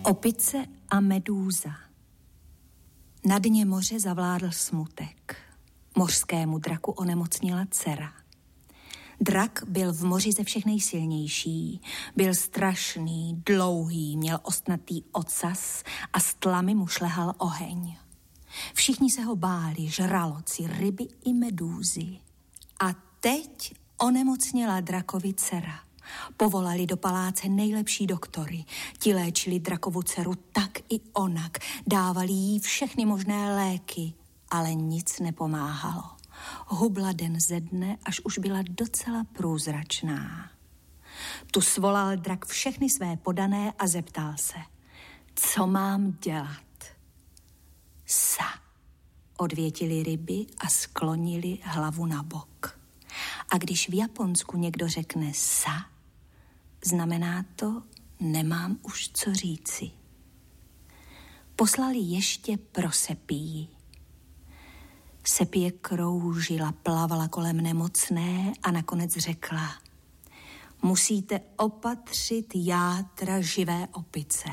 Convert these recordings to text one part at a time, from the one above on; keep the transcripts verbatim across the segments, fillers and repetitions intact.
Opice a medúza. Na dně moře zavládl smutek. Mořskému draku onemocněla dcera. Drak byl v moři ze všech nejsilnější. Byl strašný, dlouhý, měl ostnatý ocas a z tlamy mu šlehal oheň. Všichni se ho báli, žraloci, ryby i medúzy. A teď onemocněla drakovi dcera. Povolali do paláce nejlepší doktory. Ti léčili drakovu dceru tak i onak. Dávali jí všechny možné léky, ale nic nepomáhalo. Hubla den ze dne, až už byla docela průzračná. Tu svolal drak všechny své podané a zeptal se, co mám dělat? Sa, odvětili ryby a sklonili hlavu na bok. A když v Japonsku někdo řekne sa, znamená to, nemám už co říci. Poslali ještě pro Sepii. Sepie kroužila, plavala kolem nemocné a nakonec řekla, musíte opatřit játra živé opice.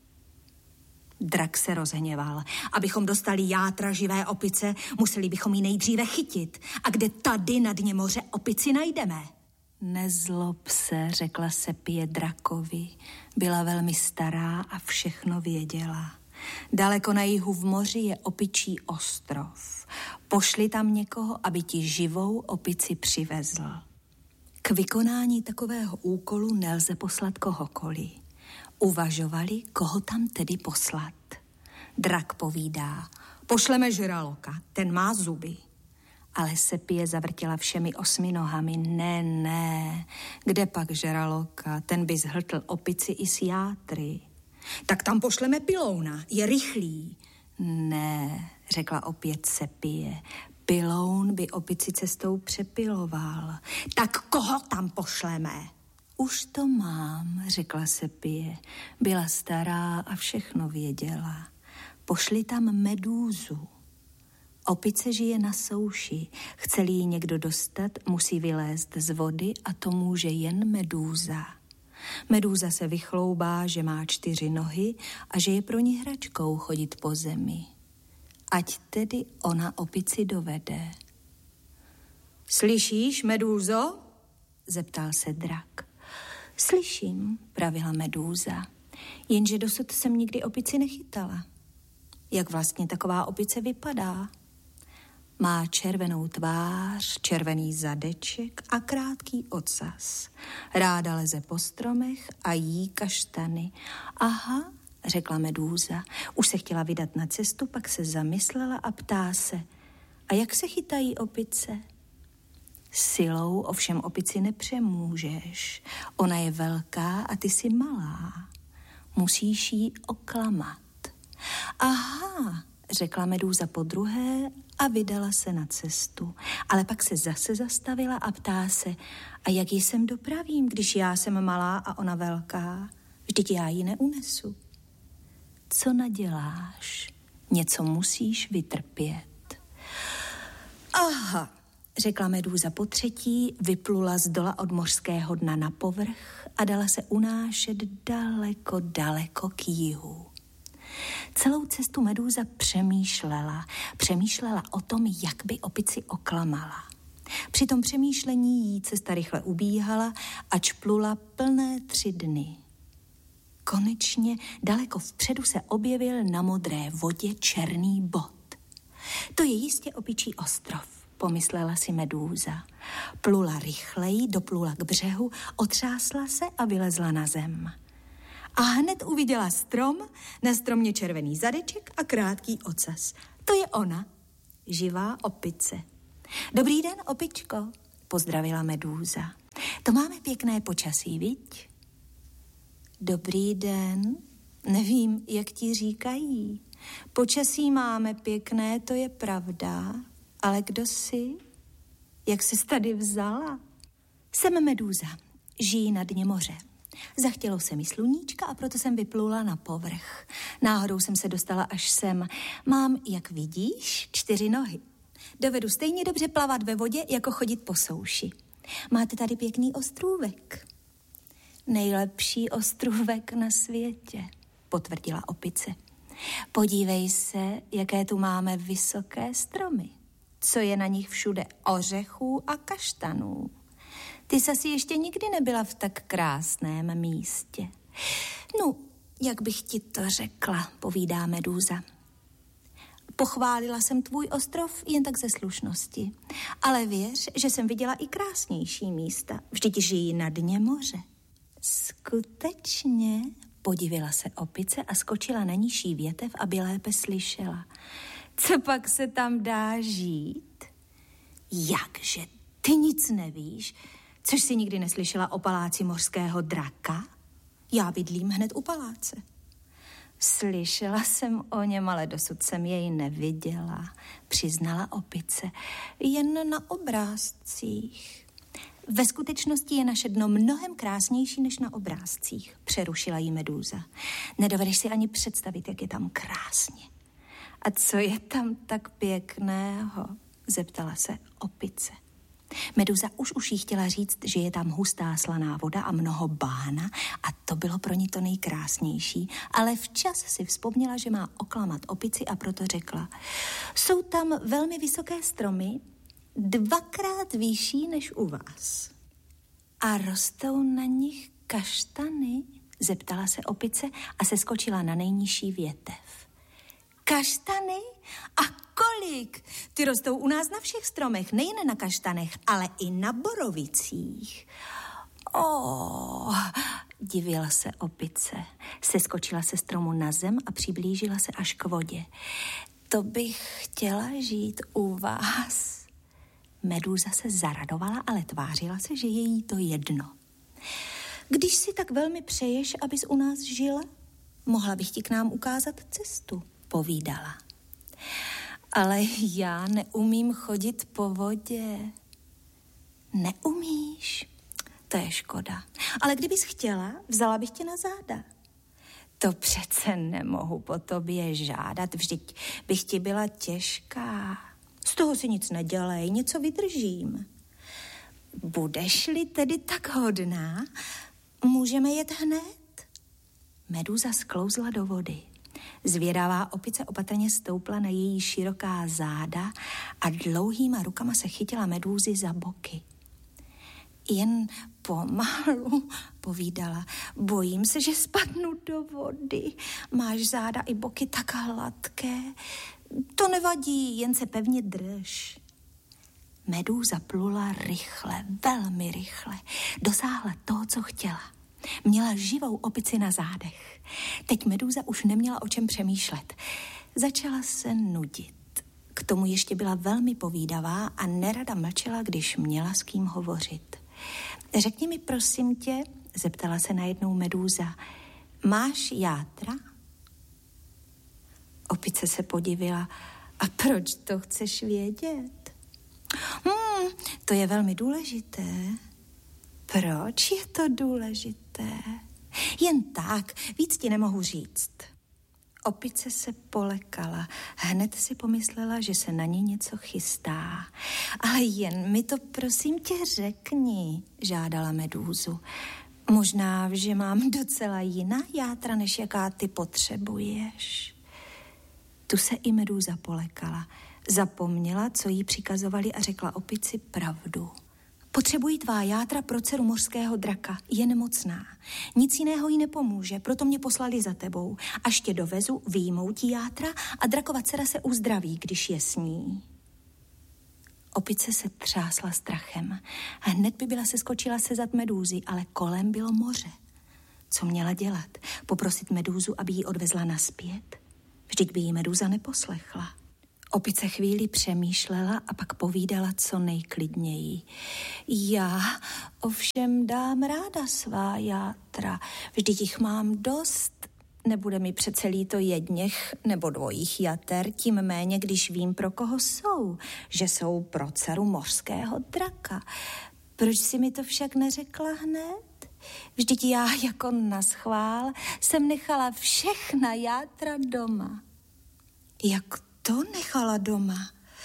Drak se rozhněval. Abychom dostali játra živé opice, museli bychom ji nejdříve chytit. A kde tady na dně moře opici najdeme? Nezlob se, řekla Sepie drakovi. Byla velmi stará a všechno věděla. Daleko na jihu v moři je opičí ostrov. Pošli tam někoho, aby ti živou opici přivezl. K vykonání takového úkolu nelze poslat kohokoliv. Uvažovali, koho tam tedy poslat. Drak povídá, pošleme žraloka, ten má zuby. Ale Sepie zavrtěla všemi osmi nohami, ne, ne, kde pak žraloka, ten by zhltl opici i s játry. Tak tam pošleme pilouna, je rychlý. Ne, řekla opět Sepie, piloun by opici cestou přepiloval. Tak koho tam pošleme? Už to mám, řekla Sepie. Byla stará a všechno věděla. Pošli tam medúzu. Opice žije na souši. Chce-li ji někdo dostat, musí vylézt z vody a to může jen medúza. Medúza se vychloubá, že má čtyři nohy a že je pro ní hračkou chodit po zemi. Ať tedy ona opici dovede. Slyšíš, medúzo? Zeptal se drak. Slyším, pravila medúza, jenže dosud jsem nikdy opici nechytala. Jak vlastně taková opice vypadá? Má červenou tvář, červený zadeček a krátký ocas. Ráda leze po stromech a jí kaštany. Aha, řekla medúza. Už se chtěla vydat na cestu, pak se zamyslela a ptá se, a jak se chytají opice? Silou ovšem opici nepřemůžeš. Ona je velká a ty jsi malá. Musíš jí oklamat. Aha, řekla medúza podruhé a vydala se na cestu. Ale pak se zase zastavila a ptá se, a jak ji sem dopravím, když já jsem malá a ona velká? Vždyť já ji neunesu. Co naděláš? Něco musíš vytrpět. Aha, řekla medúza po třetí, vyplula z dola od mořského dna na povrch a dala se unášet daleko, daleko k jihu. Celou cestu medúza přemýšlela. Přemýšlela o tom, jak by opici oklamala. Při tom přemýšlení jí cesta rychle ubíhala, ač plula plné tři dny. Konečně daleko vpředu se objevil na modré vodě černý bod. To je jistě opičí ostrov, pomyslela si medúza. Plula rychleji, doplula k břehu, otřásla se a vylezla na zem. A hned uviděla strom, na stromě červený zadeček a krátký ocas. To je ona, živá opice. Dobrý den, opičko, pozdravila medúza. To máme pěkné počasí, viď? Dobrý den, nevím, jak ti říkají. Počasí máme pěkné, to je pravda, ale kdo jsi? Jak jsi tady vzala? Jsem medúza, žijí na dně moře. Zachtělo se mi sluníčka a proto jsem vyplula na povrch. Náhodou jsem se dostala až sem. Mám, jak vidíš, čtyři nohy. Dovedu stejně dobře plavat ve vodě, jako chodit po souši. Máte tady pěkný ostrůvek. Nejlepší ostrůvek na světě. potvrdila opice. Podívej se, jaké tu máme vysoké stromy. Co je na nich všude ořechů a kaštanů. Ty jsi asi ještě nikdy nebyla v tak krásném místě. No, jak bych ti to řekla, povídá Medúza. Pochválila jsem tvůj ostrov jen tak ze slušnosti. Ale věř, že jsem viděla i krásnější místa. Vždyť žijí na dně moře. Skutečně, podivila se opice a skočila na nižší větev, aby lépe slyšela. Co pak se tam dá žít? Jakže, ty nic nevíš? Což jsi nikdy neslyšela o paláci mořského draka? Já bydlím hned u paláce. Slyšela jsem o něm, ale dosud jsem jej neviděla, přiznala opice, jen na obrázcích. Ve skutečnosti je naše dno mnohem krásnější než na obrázcích, přerušila jí Medúza. Nedovedeš si ani představit, jak je tam krásně. A co je tam tak pěkného? Zeptala se opice. Medúza už už jí chtěla říct, že je tam hustá slaná voda a mnoho bána a to bylo pro ní to nejkrásnější, ale včas si vzpomněla, že má oklamat opici a proto řekla, jsou tam velmi vysoké stromy, dvakrát vyšší než u vás. A rostou na nich kaštany? Zeptala se opice a seskočila na nejnižší větev. Kaštany? A kolik? Ty rostou u nás na všech stromech, nejen na kaštanech, ale i na borovicích. Oh, divila se opice. Seskočila se stromu na zem a přiblížila se až k vodě. To bych chtěla žít u vás. Medúza se zaradovala, ale tvářila se, že je jí to jedno. Když si tak velmi přeješ, abys u nás žila, mohla bych ti k nám ukázat cestu, povídala. Ale já neumím chodit po vodě. Neumíš? To je škoda. Ale kdybys chtěla, vzala bych tě na záda. To přece nemohu po tobě žádat, vždyť bych ti byla těžká. Z toho si nic nedělej, něco vydržím. Budeš-li tedy tak hodná, můžeme jet hned? Medúza sklouzla do vody. Zvědavá opice opatrně stoupla na její široká záda a dlouhýma rukama se chytila Medúzy za boky. Jen pomalu, povídala, bojím se, že spadnu do vody. Máš záda i boky tak hladké. To nevadí, jen se pevně drž. Medúza plula rychle, velmi rychle. Dosáhla toho, co chtěla. Měla živou opici na zádech. Teď Medúza už neměla o čem přemýšlet. Začala se nudit. K tomu ještě byla velmi povídavá a nerada mlčela, když měla s kým hovořit. Řekni mi, prosím tě, zeptala se najednou Medúza, máš játra? Opice se podivila. A proč to chceš vědět? Hmm, to je velmi důležité. Proč je to důležité? Jen tak, víc ti nemohu říct. Opice se polekala. Hned si pomyslela, že se na ní něco chystá. Ale jen mi to prosím tě řekni, žádala Medúzu. Možná, že mám docela jiná játra, než jaká ty potřebuješ. Tu se i Medúza polekala. Zapomněla, co jí přikazovali a řekla opici pravdu. Potřebují tvá játra pro dceru mořského draka, je nemocná. Nic jiného jí nepomůže, proto mě poslali za tebou. Až tě dovezu, vyjmou ti játra a drakova dcera se uzdraví, když je s ní. Opice se třásla strachem. Hned by byla seskočila sezat Medúzy, ale kolem bylo moře. Co měla dělat? Poprosit Medúzu, aby ji odvezla nazpět? Vždyť by jí Medúza neposlechla. Opice chvíli přemýšlela a pak povídala co nejklidněji. Já ovšem dám ráda svá játra, vždyť jich mám dost. Nebude mi přece líto jedněch nebo dvojích jater, tím méně, když vím, pro koho jsou, že jsou pro dceru mořského draka. Proč si mi to však neřekla hned? Vždyť já jako naschvál jsem nechala všechna játra doma. Jak to nechala doma?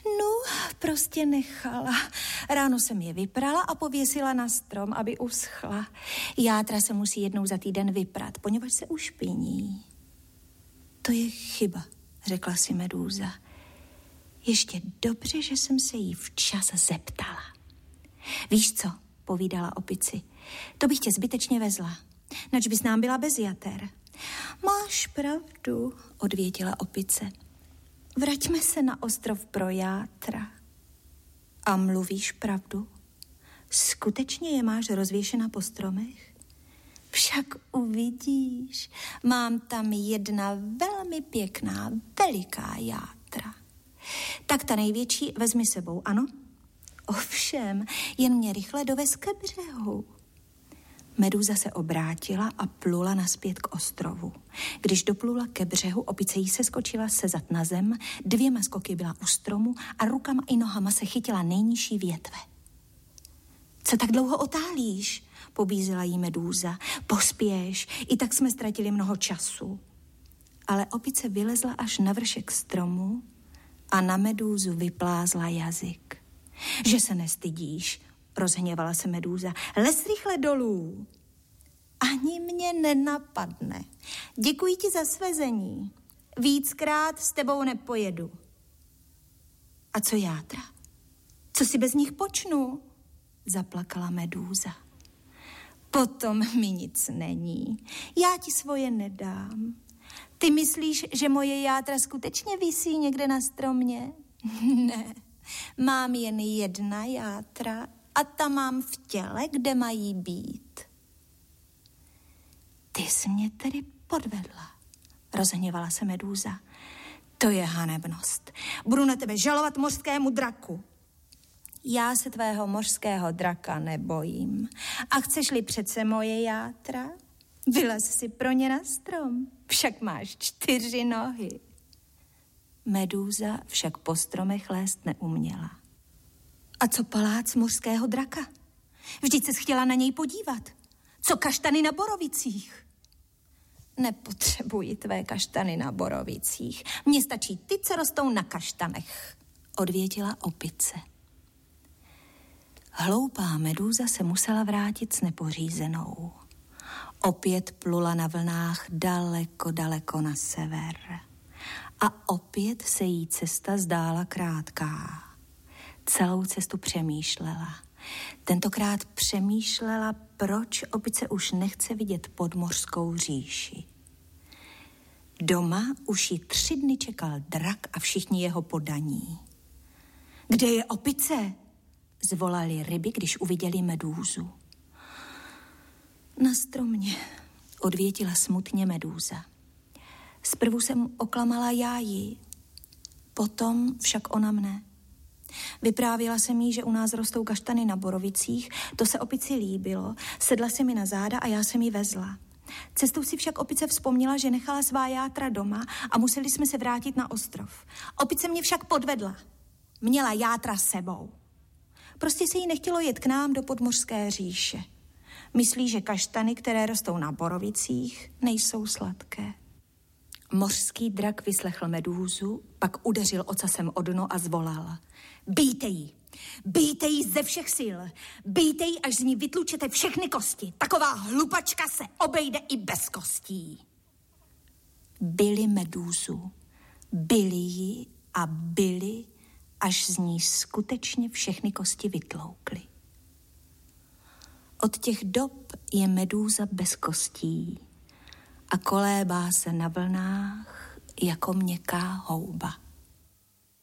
No, prostě nechala. Ráno jsem je vyprala a pověsila na strom, aby uschla. Játra se musí jednou za týden vyprat, poněvadž se ušpiní. To je chyba, řekla si Medúza. Ještě dobře, že jsem se jí včas zeptala. Víš co, povídala opici, to bych tě zbytečně vezla, nač bys nám byla bez jater. Máš pravdu, odvětila opice. Vraťme se na ostrov pro játra. A mluvíš pravdu? Skutečně je máš rozvěšena po stromech? Však uvidíš, mám tam jedna velmi pěkná, veliká játra. Tak ta největší vezmi sebou, ano? Ovšem, jen mě rychle dovez ke břehu. Medúza se obrátila a plula nazpět k ostrovu. Když doplula ke břehu, opice jí se skočila sezat na zem, dvěma skoky byla u stromu a rukama i nohama se chytila nejnižší větve. Co tak dlouho otálíš? Pobízela jí Medúza. Pospěš, i tak jsme ztratili mnoho času. Ale opice vylezla až na vršek stromu a na Medúzu vyplázla jazyk. Že se nestydíš, rozhněvala se Medúza. Les rychle dolů. Ani mě nenapadne. Děkuji ti za svezení. Víckrát s tebou nepojedu. A co játra? Co si bez nich počnu? Zaplakala Medúza. Potom mi nic není. Já ti svoje nedám. Ty myslíš, že moje játra skutečně visí někde na stromě? Ne, mám jen jedna játra a ta mám v těle, kde mají být. Ty jsi mě tedy podvedla, rozhněvala se Medúza. To je hanebnost. Budu na tebe žalovat mořskému draku. Já se tvého mořského draka nebojím. A chceš-li přece moje játra? Vylez si pro ně na strom, však máš čtyři nohy. Medúza však po stromech lézt neuměla. A co palác mořského draka? Vždyť ses chtěla na něj podívat. Co kaštany na borovicích? Nepotřebuji tvé kaštany na borovicích. Mně stačí ty, co rostou na kaštanech, odvětila opice. Hloupá Medúza se musela vrátit s nepořízenou. Opět plula na vlnách daleko, daleko na sever. A opět se jí cesta zdála krátká. Celou cestu přemýšlela. Tentokrát přemýšlela, proč opice už nechce vidět podmořskou říši. Doma už ji tři dny čekal drak a všichni jeho podaní. Kde je opice? Zvolali ryby, když uviděli Medúzu. Na stromě, odvětila smutně Medúza. Zprvu jsem oklamala já ji, potom však ona mne. Vyprávěla jsem jí, že u nás rostou kaštany na borovicích, to se opici líbilo, sedla se mi na záda a já jsem ji vezla. Cestou si však opice vzpomněla, že nechala svá játra doma a museli jsme se vrátit na ostrov. Opice mě však podvedla. Měla játra sebou. Prostě se jí nechtělo jet k nám do podmořské říše. Myslí, že kaštany, které rostou na borovicích, nejsou sladké. Mořský drak vyslechl Medúzu, pak udeřil ocasem o dno a zvolal. Bijte jí, bijte jí ze všech sil, bijte jí, až z ní vytlučete všechny kosti. Taková hlupačka se obejde i bez kostí. Bili Medúzu, bili ji a bili, až z ní skutečně všechny kosti vytloukly. Od těch dob je Medúza bez kostí a kolébá se na vlnách jako měkká houba.